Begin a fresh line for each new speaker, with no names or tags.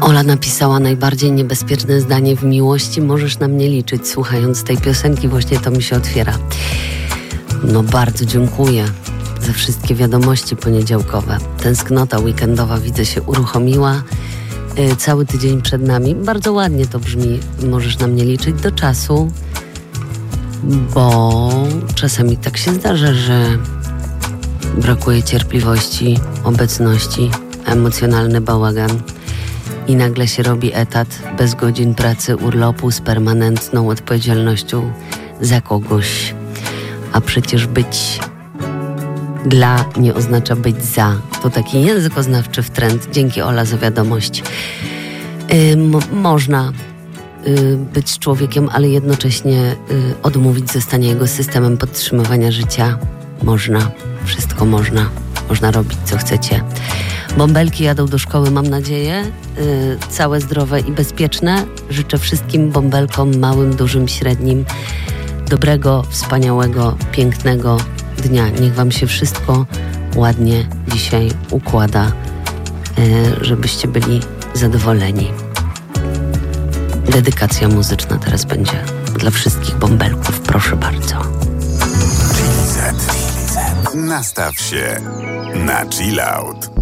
Ola napisała: najbardziej niebezpieczne zdanie w miłości: możesz na mnie liczyć. Słuchając tej piosenki właśnie to mi się otwiera. No bardzo dziękuję za wszystkie wiadomości poniedziałkowe. Tęsknota weekendowa, widzę, się uruchomiła. Cały tydzień przed nami. Bardzo ładnie to brzmi. Możesz na mnie liczyć do czasu, bo czasami tak się zdarza, że brakuje cierpliwości, obecności, emocjonalny bałagan i nagle się robi etat bez godzin pracy, urlopu, z permanentną odpowiedzialnością za kogoś. A przecież być dla nie oznacza być za. To taki językoznawczy wtręt. Dzięki, Ola, za wiadomość. Można być z człowiekiem, ale jednocześnie odmówić zostania jego systemem podtrzymywania życia. Można. Wszystko można. Można robić, co chcecie. Bąbelki jadą do szkoły, mam nadzieję. Całe, zdrowe i bezpieczne. Życzę wszystkim bąbelkom, małym, dużym, średnim, dobrego, wspaniałego, pięknego dnia. Niech wam się wszystko ładnie dzisiaj układa, żebyście byli zadowoleni. Dedykacja muzyczna teraz będzie dla wszystkich bąbelków. Proszę bardzo.
Nastaw się na chill out.